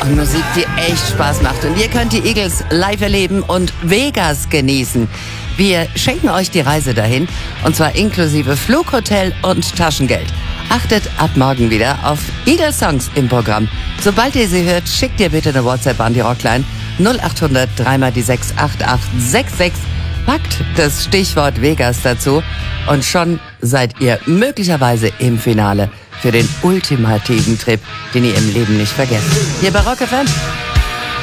brauchen Musik, die echt Spaß macht. Und ihr könnt die Eagles live erleben und Vegas genießen. Wir schenken euch die Reise dahin, und zwar inklusive Flughotel und Taschengeld. Achtet ab morgen wieder auf Eagles-Songs im Programm. Sobald ihr sie hört, schickt ihr bitte eine WhatsApp an die Rockline 0800 3 die 68866. Packt das Stichwort Vegas dazu und schon seid ihr möglicherweise im Finale für den ultimativen Trip, den ihr im Leben nicht vergesst. Hier bei Rock FM.